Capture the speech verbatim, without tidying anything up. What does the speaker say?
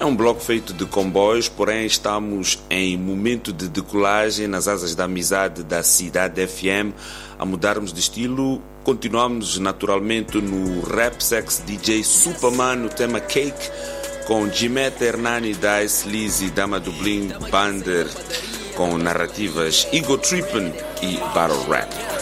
um bloco feito de comboios, porém estamos em momento de decolagem nas asas da amizade da Cidade F M. A mudarmos de estilo, continuamos naturalmente no Rap Sex D J Superman, no tema Cake, com Jimette, Hernani, Dice, Lizzy, Dama do Bling, Bander, com narrativas Ego Trippin' e Battle Rap.